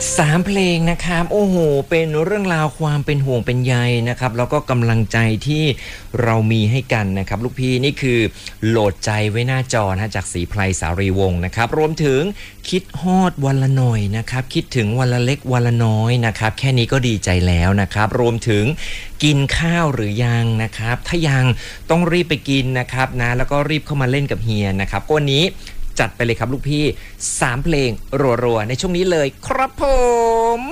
3เพลงนะครับโอ้โหเป็นเรื่องราวความเป็นห่วงเป็นใยนะครับแล้วก็กำลังใจที่เรามีให้กันนะครับลูกพี่นี่คือโหลดใจไว้หน้าจอนะจากศรีไพรสารีวงศ์นะครับรวมถึงคิดฮอดวันละหน่อยนะครับคิดถึงวันละเล็กวันละน้อยนะครับแค่นี้ก็ดีใจแล้วนะครับรวมถึงกินข้าวหรือยังนะครับถ้ายังต้องรีบไปกินนะครับนะแล้วก็รีบเข้ามาเล่นกับเฮียนะครับวันนี้จัดไปเลยครับลูกพี่3เพลงรัวๆในช่วงนี้เลยครับผม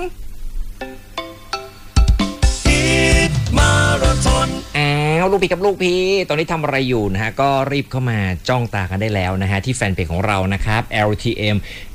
มาราธอนลูกพี่กับลูกพี่ตอนนี้ทำอะไรอยู่นะฮะก็รีบเข้ามาจ้องตากันได้แล้วนะฮะที่แฟนเพจของเรานะครับ LTM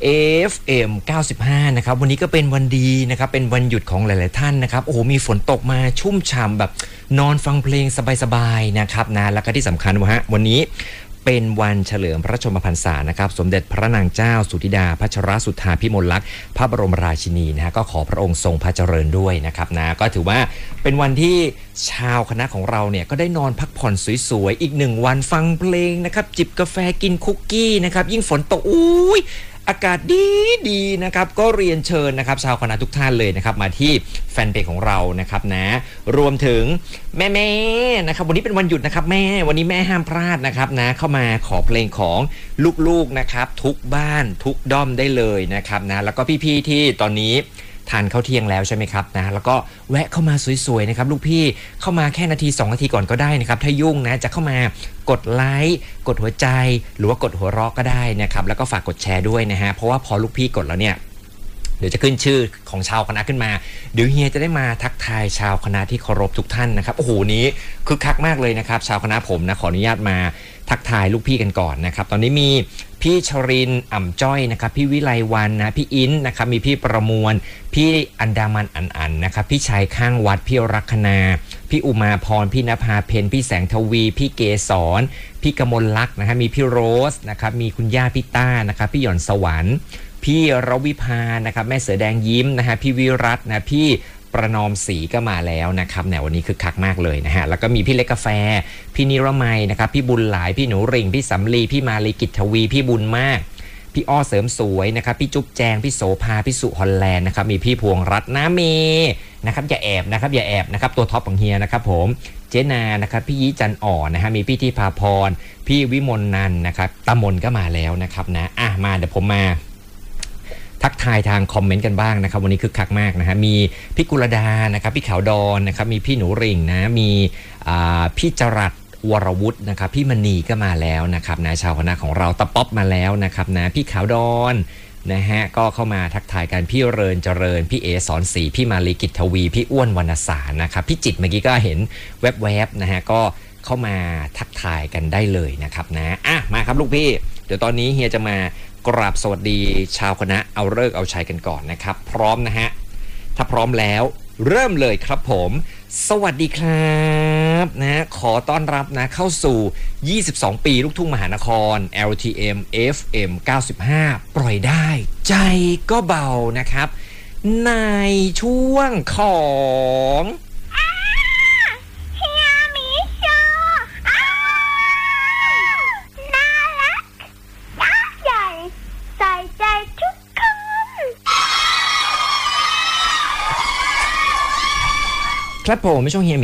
FM 95นะครับวันนี้ก็เป็นวันดีนะครับเป็นวันหยุดของหลายๆท่านนะครับโอ้โหมีฝนตกมาชุ่มฉ่ำแบบนอนฟังเพลงสบายๆนะครับนะแล้วก็ที่สำคัญว่าฮะวันนี้เป็นวันเฉลิมพระชนมพรรษานะครับสมเด็จพระนางเจ้าสุธิดาพัชรสุธาพิมลลักษณ์พระบรมราชินีนะฮะก็ขอพระองค์ทรงพระเจริญด้วยนะครับนะก็ถือว่าเป็นวันที่ชาวคณะของเราเนี่ยก็ได้นอนพักผ่อนสวยๆอีก1วันฟังเพลงนะครับจิบกาแฟกินคุกกี้นะครับยิ่งฝนตกอุ้ยอากาศดีนะครับก็เรียนเชิญนะครับชาวคณะทุกท่านเลยนะครับมาที่แฟนเพจของเรานะครับนะรวมถึงแม่นะครับวันนี้เป็นวันหยุดนะครับแม่วันนี้แม่ห้ามพลาดนะครับนะเข้ามาขอเพลงของลูกๆนะครับทุกบ้านทุกด้อมได้เลยนะครับนะแล้วก็พี่ๆที่ตอนนี้ทานข้าวเที่ยงแล้วใช่ไหมครับนะแล้วก็แวะเข้ามาสวยๆนะครับลูกพี่เข้ามาแค่นาที2นาทีก่อนก็ได้นะครับถ้ายุ่งนะจะเข้ามากดไลค์กดหัวใจหรือว่ากดหัวเราะก็ได้นะครับแล้วก็ฝากกดแชร์ด้วยนะฮะเพราะว่าพอลูกพี่กดแล้วเนี่ยเดี๋ยวจะขึ้นชื่อของชาวคณะขึ้นมาเดี๋ยวเฮียจะได้มาทักทายชาวคณะที่เคารพทุกท่านนะครับโอ้โหนี้คึกคักมากเลยนะครับชาวคณะผมนะขออนุญาตมาทักทายลูกพี่กันก่อนนะครับตอนนี้มีพี่ชรินอ่ำจ้อยนะครับพี่วิไลวันนะพี่อินนะครับมีพี่ประมวลพี่อันดามันอันนะครับพี่ชายข้างวัดพี่รักคณาพี่อุมาพรพี่นภาเพนพี่แสงทวีพี่เกศรพี่กมลลักษณ์นะครับมีพี่โรสนะครับมีคุณย่าพี่ต้านะครับพี่หย่อนสวรรค์พี่รวิภานะครับแม่เสือแดงยิ้มนะฮะพี่วิรัตนะพี่ประนอมศรีก็มาแล้วนะครับแนววันนี้คือคักมากเลยนะฮะแล้วก็มีพี่เล็กกาแฟพี่นิรมัยนะครับพี่บุญหลายพี่หนูริ่งพี่สำลีพี่มาลีกิจทวีพี่บุญมากพี่อ้อเสริมสวยนะครับพี่จุ๊บแจงพี่โสภาพี่สุฮอลแลนด์นะครับมีพี่พวงรัตน์น้าเมนะครับอย่าแอบนะครับตัวท็อปของเฮียนะครับผมเจนานะครับพี่ยีจันอ่อนนะฮะมีพี่ที่พาพรพี่วิมลนันนะครับตามนก็มาแล้วนะครับนะมาเดี๋ยวผมมาทักทายทางคอมเมนต์กันบ้างนะครับวันนี้คึกคักมากนะฮะมีพี่กุลดานะครับพี่ขาวดอนนะครับมีพี่หนูริ่งนะมีพี่จรัสวรวุฒินะครับพี่มณีก็มาแล้วนะครับนะชาวคณะของเราตะป๊อบมาแล้วนะครับนะพี่ขาวดอนนะฮะก็เข้ามาทักทายกันพี่เริญเจริญพี่เอสอนศรีพี่มาลีกิจทวีพี่อ้วนวรรณสารนะครับพี่จิตเมื่อกี้ก็เห็นแวบๆนะฮะก็เข้ามาทักทายกันได้เลยนะครับนะมาครับลูกพี่เดี๋ยวตอนนี้เฮียจะมากราบสวัสดีชาวคณะเอาฤกษ์เอาชัยกันก่อนนะครับพร้อมนะฮะถ้าพร้อมแล้วเริ่มเลยครับผมสวัสดีครับนะขอต้อนรับนะเข้าสู่22ปีลูกทุ่งมหานคร LTM FM 95ปล่อยได้ใจก็เบานะครับในช่วงของครับผมไม่ช่วงเฮีย